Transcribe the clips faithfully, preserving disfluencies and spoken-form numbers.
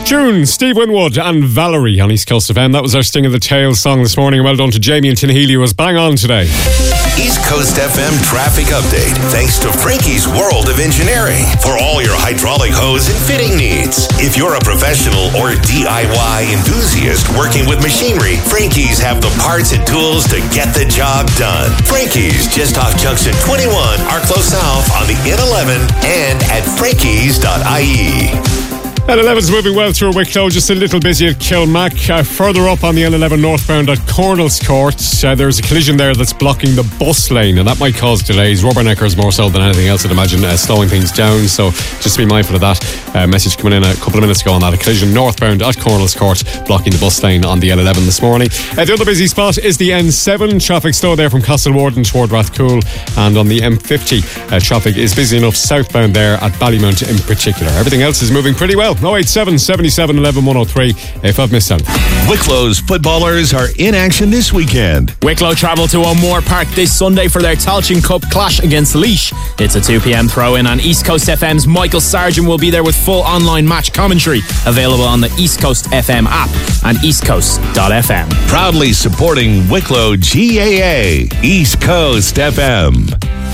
June, Steve Winwood and Valerie on East Coast F M. That was our Sting of the Tail song this morning. Well done to Jamie and Tinheely, who was bang on today. East Coast F M traffic update thanks to Frankie's World of Engineering for all your hydraulic hose and fitting needs. If you're a professional or D I Y enthusiast working with machinery, Frankie's have the parts and tools to get the job done. Frankie's just off Junction twenty-one, Arklow South on the N eleven and at frankies dot I E. N eleven's moving well through Wicklow, just a little busy at Kilmac. Uh, further up on the N eleven northbound at Cornell's Court, uh, there's a collision there that's blocking the bus lane, and that might cause delays. Rubberneckers more so than anything else, I'd imagine, uh, slowing things down, so just be mindful of that. Uh, message coming in a couple of minutes ago on that. A collision northbound at Cornell's Court, blocking the bus lane on the N eleven this morning. Uh, the other busy spot is the N seven. Traffic slow there from Castlewarden toward Rathcoole, and on the M fifty, uh, traffic is busy enough southbound there at Ballymount in particular. Everything else is moving pretty well. oh eight seven, seven seven, one one, one oh three if I've missed anything. Wicklow's footballers are in action this weekend. Wicklow travel to O'Moore Park this Sunday for their Tailteann Cup clash against Laois. It's a two p.m. throw-in, and East Coast F M's Michael Sargent will be there with full online match commentary, available on the East Coast F M app and east coast dot f m. Proudly supporting Wicklow G A A, East Coast F M.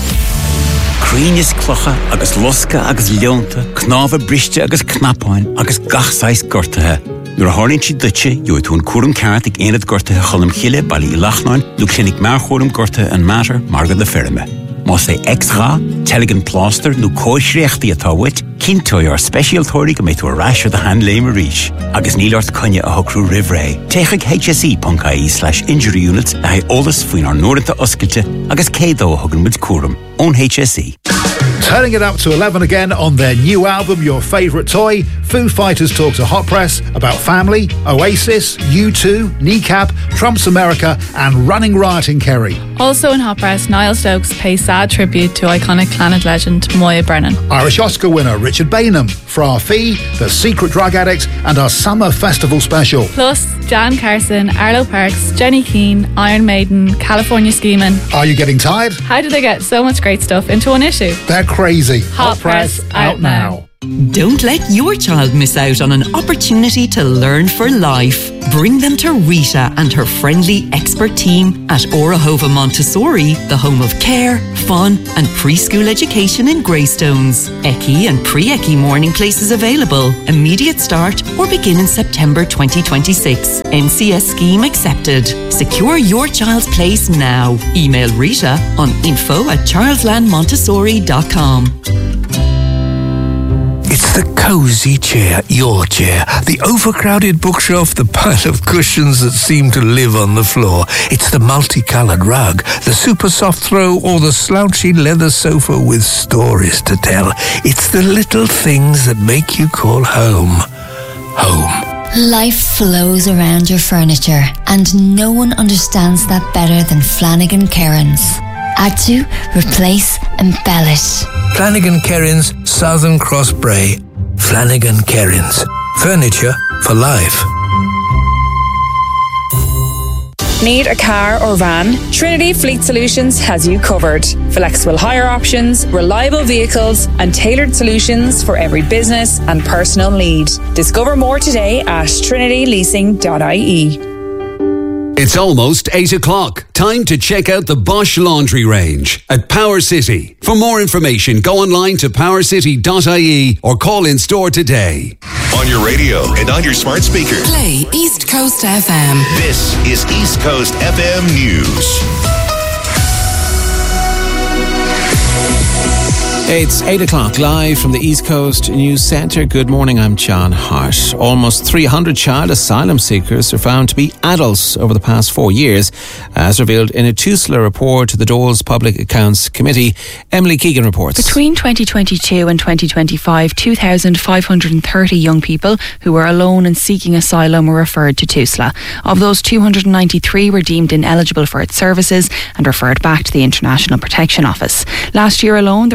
Crínis clocha agus losca agus leonta, knáfa briste agus knapáin agus gachsáis gortathe. Nuair a tharlaíonn siad duite, dúirt tún cuaram ceart ag aonad gortathe cholam chiile bailí i Lachnáin, nó clinic mearchóram gortathe an matter marga de ferme. Más é extra, telegin plaster, nó cóisreachtaí atá wit, cintói ar specialtóirí go méid tú arráisir de hand léime ríis. Agus nílart conne a hocrú rivré. Téigh h s e dot I E slash injury units a haid ólas faoin ar nóirinta oscailte agus cédó a thugann muid cuaram. Ón H S E. Turning it up to eleven again on their new album, Your Favourite Toy, Foo Fighters talk to Hot Press about family, Oasis, U two, Kneecap, Trump's America and Running Riot in Kerry. Also in Hot Press, Niall Stokes pays sad tribute to iconic Planet legend Moya Brennan. Irish Oscar winner Richard Bainham, Fra Fee, The Secret Drug Addict and our Summer Festival special. Plus, Jan Carson, Arlo Parks, Jenny Keane, Iron Maiden, California Schemin'. Are you getting tired? How did they get so much great stuff into one issue? They're crazy. Hot, Hot Press, Press out, out now. now. Don't let your child miss out on an opportunity to learn for life. Bring them to Rita and her friendly expert team at Orahova Montessori, the home of care, fun and preschool education in Greystones. Eccy and pre-Eccy morning places available. Immediate start or begin in September twenty twenty-six. N C S scheme accepted. Secure your child's place now. Email Rita on info at childland montessori dot com. It's the cosy chair, your chair, the overcrowded bookshelf, the pile of cushions that seem to live on the floor. It's the multicoloured rug, the super soft throw, or the slouchy leather sofa with stories to tell. It's the little things that make you call home, home. Life flows around your furniture, and no one understands that better than Flanagan Cairns. Add to, replace, embellish. Flanagan Cairns, Southern Cross Bray. Flanagan Cairns. Furniture for life. Need a car or van? Trinity Fleet Solutions has you covered. Flexible hire options, reliable vehicles, and tailored solutions for every business and personal need. Discover more today at trinity leasing dot I E. It's almost eight o'clock. Time to check out the Bosch laundry range at Power City. For more information, go online to power city dot I E or call in store today. On your radio and on your smart speaker. Play East Coast F M. This is East Coast F M News. It's eight o'clock, live from the East Coast News Centre. Good morning, I'm John Hart. Almost three hundred child asylum seekers are found to be adults over the past four years, as revealed in a Tusla report to the Dole's Public Accounts Committee. Emily Keegan reports. Between twenty twenty-two and twenty twenty-five, two thousand five hundred thirty young people who were alone and seeking asylum were referred to Tusla. Of those, two hundred ninety-three were deemed ineligible for its services and referred back to the International Protection Office. Last year alone, there were seven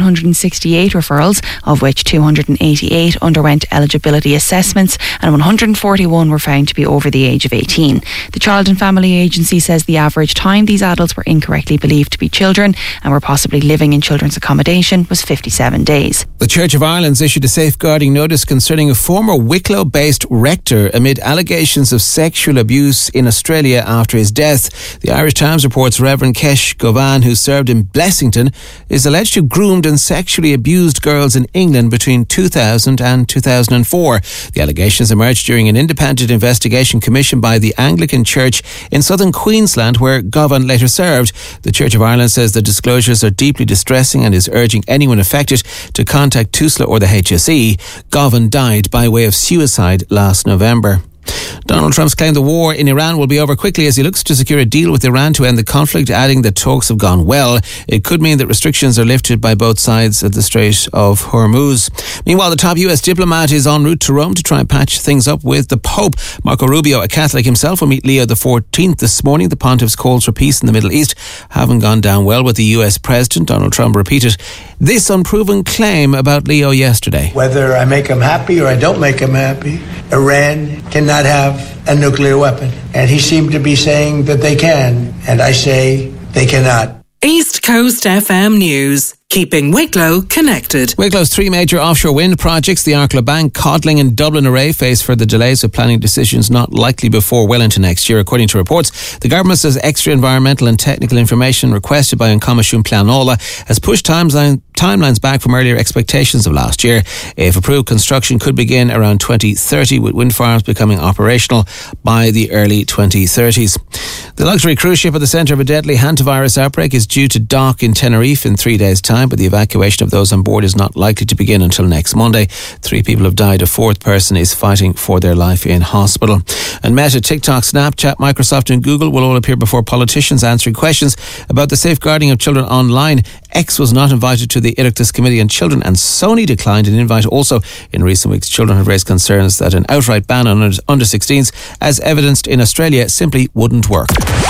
hundred sixty-eight referrals, of which two hundred eighty-eight underwent eligibility assessments and one hundred forty-one were found to be over the age of eighteen. The Child and Family Agency says the average time these adults were incorrectly believed to be children and were possibly living in children's accommodation was fifty-seven days. The Church of Ireland's issued a safeguarding notice concerning a former Wicklow-based rector amid allegations of sexual abuse in Australia after his death. The Irish Times reports Reverend Kesh Govan, who served in Blessington, is alleged to have groomed and sexually abused girls in England between two thousand and two thousand four. The allegations emerged during an independent investigation commissioned by the Anglican Church in southern Queensland, where Govan later served. The Church of Ireland says the disclosures are deeply distressing and is urging anyone affected to contact TUSLA or the H S E. Govan died by way of suicide last November. Donald Trump's claimed the war in Iran will be over quickly as he looks to secure a deal with Iran to end the conflict, adding that talks have gone well. It could mean that restrictions are lifted by both sides at the Strait of Hormuz. Meanwhile, the top U S diplomat is en route to Rome to try and patch things up with the Pope. Marco Rubio, a Catholic himself, will meet Leo the fourteenth this morning. The pontiff's calls for peace in the Middle East haven't gone down well with the U S President. Donald Trump repeated this unproven claim about Leo yesterday. Whether I make him happy or I don't make him happy, Iran cannot have a nuclear weapon. And he seemed to be saying that they can. And I say they cannot. East Coast F M News. Keeping Wicklow connected. Wicklow's three major offshore wind projects, the Arklow Bank, Codling and Dublin Array, face further delays with planning decisions not likely before well into next year. According to reports, the government says extra environmental and technical information requested by Uncomishún Pleanála has pushed timeline, timelines back from earlier expectations of last year. If approved, construction could begin around twenty thirty, with wind farms becoming operational by the early twenty thirties. The luxury cruise ship at the centre of a deadly hantavirus outbreak is due to dock in Tenerife in three days' time, but the evacuation of those on board is not likely to begin until next Monday. Three people have died. A fourth person is fighting for their life in hospital. And Meta, TikTok, Snapchat, Microsoft and Google will all appear before politicians answering questions about the safeguarding of children online. X was not invited to the Oireachtas Committee on Children, and Sony declined an invite. Also, in recent weeks, children have raised concerns that an outright ban on under sixteens, as evidenced in Australia, simply wouldn't work.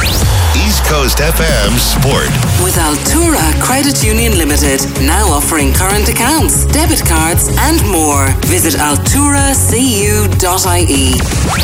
East Coast F M Sport. With Altura Credit Union Limited, now offering current accounts, debit cards and more. Visit altura c u dot i e.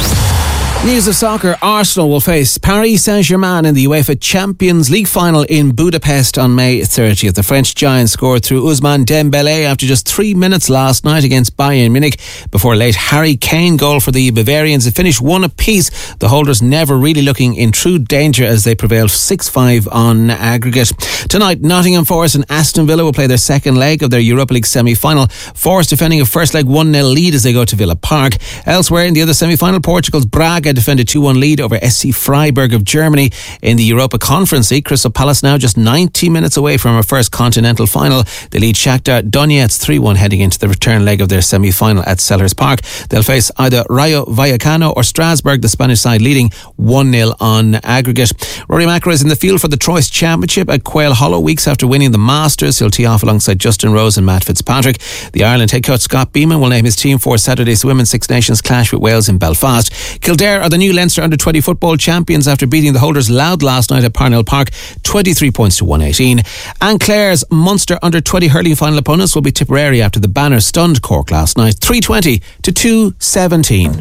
News of soccer. Arsenal will face Paris Saint-Germain in the UEFA Champions League final in Budapest on May thirtieth. The French giants scored through Ousmane Dembélé after just three minutes last night against Bayern Munich before a late Harry Kane goal for the Bavarians. It finished one apiece, the holders never really looking in true danger as they prevailed six five on aggregate. Tonight, Nottingham Forest and Aston Villa will play their second leg of their Europa League semi-final. Forest defending a first leg one nil lead as they go to Villa Park. Elsewhere in the other semi-final, Portugal's Braga defended two one lead over S C Freiburg of Germany in the Europa Conference League. Crystal Palace now just ninety minutes away from a first continental final. They lead Shakhtar Donetsk three one heading into the return leg of their semi-final at Sellers Park. They'll face either Rayo Vallecano or Strasbourg, the Spanish side leading one nil on aggregate. Rory McIlroy is in the field for the Troyes Championship at Quail Hollow weeks after winning the Masters. He'll tee off alongside Justin Rose and Matt Fitzpatrick. The Ireland head coach Scott Beeman will name his team for Saturday's Women's Six Nations clash with Wales in Belfast. Kildare are the new Leinster under twenty football champions after beating the holders Louth last night at Parnell Park twenty-three points to one eighteen. And Clare's Munster under twenty hurling final opponents will be Tipperary after the banner stunned Cork last night three twenty to two seventeen.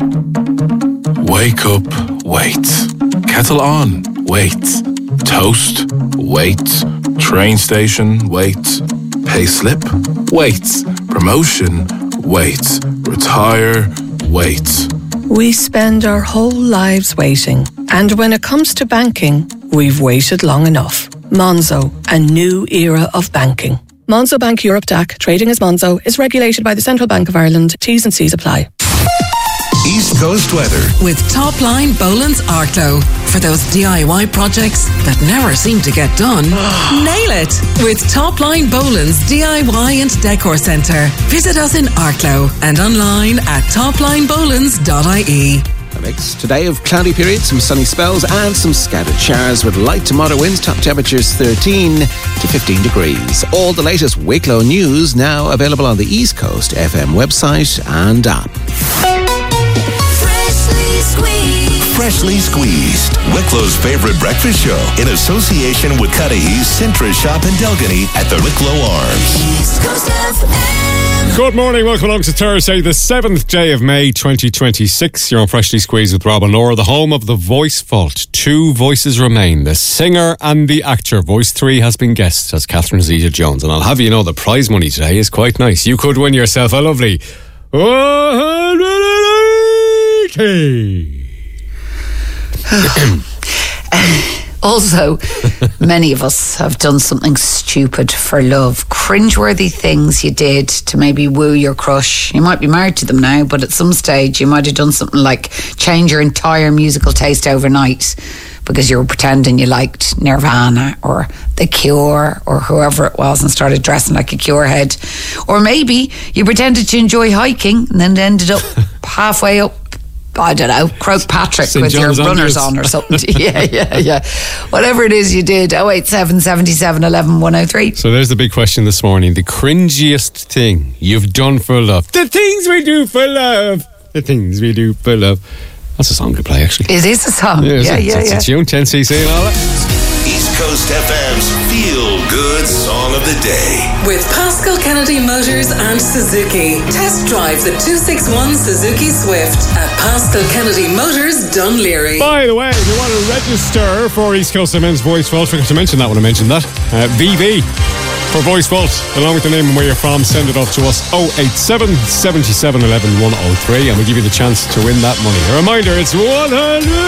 Wake up, wait. Kettle on, wait. Toast, wait. Train station, wait. Pay slip, wait. Promotion, wait. Retire, wait. We spend our whole lives waiting. And when it comes to banking, we've waited long enough. Monzo, a new era of banking. Monzo Bank Europe D A C, trading as Monzo, is regulated by the Central Bank of Ireland. T's and C's apply. East Coast weather. With Topline Boland's Arklow. For those D I Y projects that never seem to get done, nail it with Topline Boland's D I Y and Decor Centre. Visit us in Arklow and online at topline bolands dot i e. A mix today of cloudy periods, some sunny spells and some scattered showers with light to moderate winds. Top temperatures thirteen to fifteen degrees. All the latest Wicklow news now available on the East Coast F M website and app. Freshly squeezed. Freshly Squeezed, Wicklow's favorite breakfast show, in association with Cudahy's Sintra Shop in Delgany at the Wicklow Arms. East Coast F M. Good morning, welcome along to Thursday, the seventh day of May twenty twenty-six. You're on Freshly Squeezed with Rob and Laura, the home of the Voice Vault. Two voices remain, the singer and the actor. Voice three has been guessed as Catherine Zeta-Jones. And I'll have you know the prize money today is quite nice. You could win yourself a lovely one hundred eighty. Also, many of us have done something stupid for love. Cringeworthy things you did to maybe woo your crush. You might be married to them now, but at some stage you might have done something like change your entire musical taste overnight because you were pretending you liked Nirvana or The Cure or whoever it was and started dressing like a Cure head. Or maybe you pretended to enjoy hiking and then ended up halfway up, I don't know, Croagh Patrick Saint with John's your runners Ambulance. on or something. yeah, yeah, yeah. Whatever it is you did. oh eight seven, seven seven, one one, one oh three. So there's the big question this morning. The cringiest thing you've done for love. The things we do for love. The things we do for love. That's a song to play, actually. It is a song. Yeah, Yeah, it's, yeah, it's, yeah. it's you, ten C C and all that. East Coast F M's Feel Good Song of the Day. With Pascal Kennedy Motors and Suzuki. Test drive the two sixty-one Suzuki Swift at Pascal Kennedy Motors, Dunleary. By the way, if you want to register for East Coast F M's Voice Vault, forgot to mention that when I mentioned that. Uh, V V for Voice Vault, along with the name and where you're from, send it up to us oh eight seven, seven seven, one one, one oh three and we'll give you the chance to win that money. A reminder, it's one hundred